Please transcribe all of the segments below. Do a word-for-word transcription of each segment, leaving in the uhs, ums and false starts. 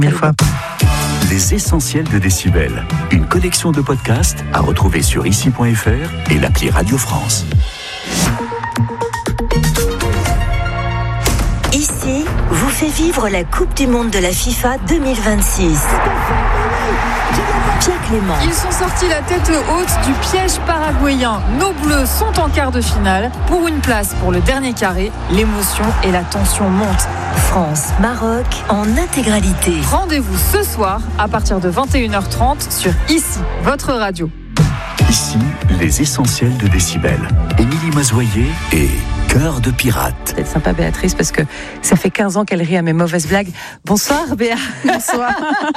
Mille fois. Les essentiels de Décibel. Une collection de podcasts à retrouver sur ici point f r et l'appli Radio France. Ici vous fait vivre la Coupe du Monde de la FIFA deux mille vingt-six. Pierre Clément. Ils sont sortis la tête haute du piège paraguayen. Nos Bleus sont en quart de finale. Pour une place pour le dernier carré, l'émotion et la tension montent. France, Maroc en intégralité. Rendez-vous ce soir à partir de vingt et une heures trente sur Ici, votre radio. Ici, les essentiels de Décibel. Émilie Mazoyer et Cœur de pirate. C'est sympa Béatrice parce que ça fait quinze ans qu'elle rit à mes mauvaises blagues. Bonsoir Béa. Bonsoir.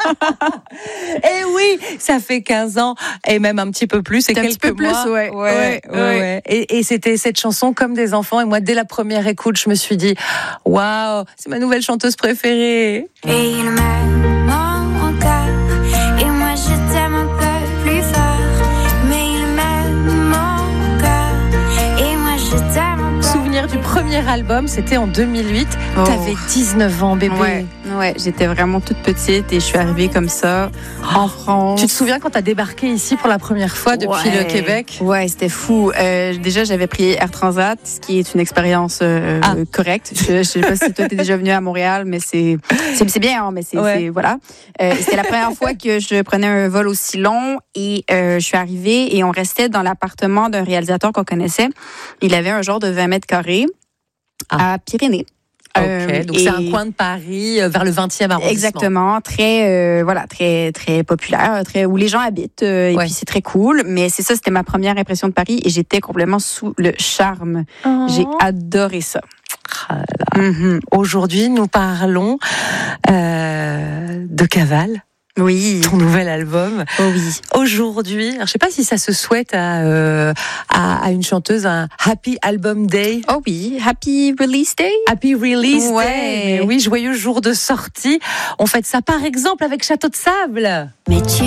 Eh oui, ça fait quinze ans et même un petit peu plus. Et quelques un petit peu mois. plus, ouais. Ouais, ouais, ouais. ouais. Et, et c'était cette chanson comme des enfants. Et moi, dès la première écoute, je me suis dit, waouh, c'est ma nouvelle chanteuse préférée. Et il m'aime encore. Et moi, je t'aime un peu plus fort. Mais il m'aime encore. Et moi, je t'aime. Souvenir du premier album, c'était en deux mille huit. Oh. T'avais dix-neuf ans, bébé. Ouais, ouais, j'étais vraiment toute petite et je suis arrivée comme ça en France. Tu te souviens quand t'as débarqué ici pour la première fois depuis ouais. le Québec? Ouais, c'était fou. Euh, déjà, j'avais pris Air Transat, ce qui est une expérience euh, ah. correcte. Je, je sais pas si toi t'es déjà venu à Montréal, mais c'est c'est, c'est bien, hein, mais c'est, ouais. c'est voilà. Euh, c'était la première fois que je prenais un vol aussi long et euh, je suis arrivée et on restait dans l'appartement d'un réalisateur qu'on connaissait. Il avait un genre de vingt mètres carrés ah. à Pyrénées. Ok, euh, donc c'est un coin de Paris euh, vers le vingtième arrondissement. Exactement, très euh, voilà, très très populaire, très où les gens habitent euh, et ouais. puis c'est très cool. Mais c'est ça, c'était ma première impression de Paris et j'étais complètement sous le charme. Oh. J'ai adoré ça. Ah là là. Mm-hmm. Aujourd'hui, nous parlons euh, de Cavale. Oui. Ton nouvel album. Oh oui. Aujourd'hui, alors je sais pas si ça se souhaite à, euh, à, à une chanteuse un Happy Album Day. Oh oui, Happy Release Day. Happy Release ouais. Day. Oui, joyeux jour de sortie. On fête ça par exemple avec Château de Sable. Mais tu